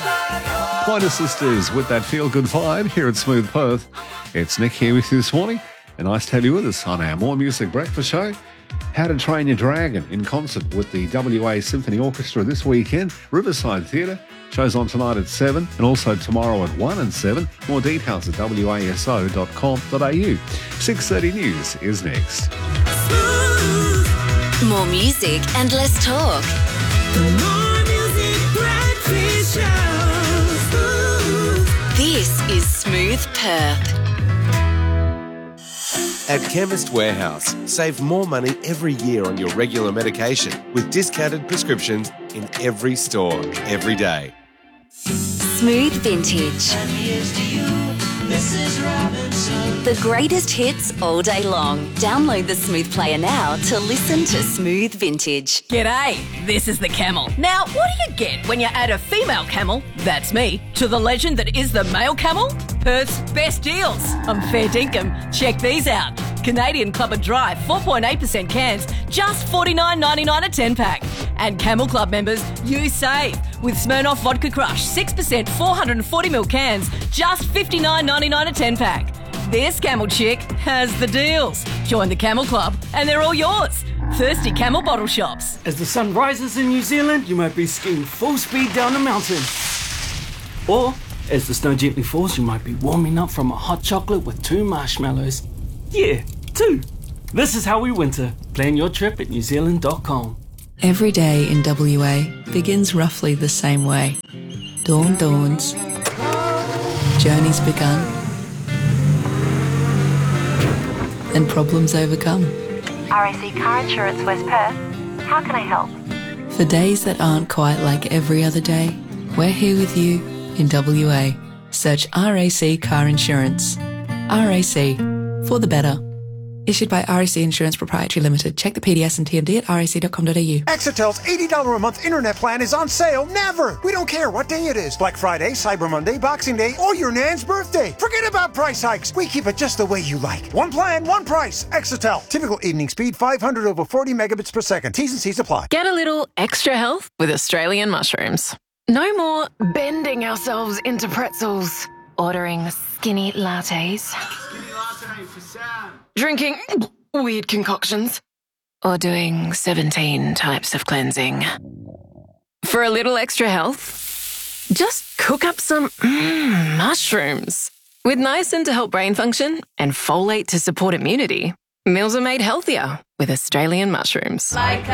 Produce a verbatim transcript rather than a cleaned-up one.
Pointer Sisters with that feel-good vibe here at Smooth Perth. It's Nick here with you this morning, and nice to have you with us on our More Music Breakfast show. How to Train Your Dragon in concert with the W A Symphony Orchestra this weekend. Riverside Theatre. Show's on tonight at seven and also tomorrow at one and seven. More details at w a s o dot com dot a u. six thirty News is next. More music and less talk. More Music Breakfast Show. This is Smooth Perth. At Chemist Warehouse, save more money every year on your regular medication with discounted prescriptions in every store, every day. Smooth Vintage. The greatest hits all day long. Download the Smooth Player now to listen to Smooth Vintage. G'day, this is the Camel. Now, what do you get when you add a female camel, that's me, to the legend that is the male camel? Perth's best deals. I'm fair dinkum. Check these out. Canadian Club Dry, four point eight percent cans, just forty-nine ninety-nine a ten pack. And Camel Club members, you save with Smirnoff Vodka Crush, six percent four hundred forty milliliter cans, just fifty-nine ninety-nine a ten pack. This Camel chick has the deals. Join the Camel Club and they're all yours. Thirsty Camel bottle shops. As the sun rises in New Zealand, you might be skiing full speed down the mountain. Or, as the snow gently falls, you might be warming up from a hot chocolate with two marshmallows. Yeah, two. This is how we winter. Plan your trip at new zealand dot com. Every day in W A begins roughly the same way. Dawn dawns. Journeys begun. And problems overcome. R A C Car Insurance West Perth. How can I help? For days that aren't quite like every other day, we're here with you in W A. Search R A C Car Insurance. R A C. For the better. Issued by R A C Insurance Proprietary Limited. Check the P D S and T M D at r a c dot com dot a u. Exetel's eighty dollars a month internet plan is on sale never. We don't care what day it is. Black Friday, Cyber Monday, Boxing Day, or your nan's birthday. Forget about price hikes. We keep it just the way you like. One plan, one price. Exetel. Typical evening speed five hundred over forty megabits per second. T's and C's apply. Get a little extra health with Australian mushrooms. No more bending ourselves into pretzels. Ordering skinny lattes. Drinking weird concoctions. Or doing seventeen types of cleansing. For a little extra health, just cook up some mm, mushrooms. With niacin to help brain function and folate to support immunity, meals are made healthier with Australian mushrooms. Like